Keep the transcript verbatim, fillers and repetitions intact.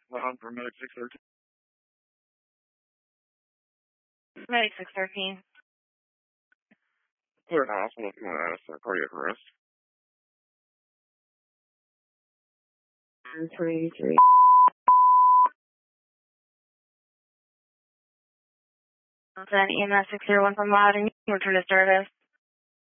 On for Medic six thirteen. Medic six thirteen. Clear to hospital if you want to ask for cardiac arrest. three three. Then E M S six zero one from Loudon, return to service.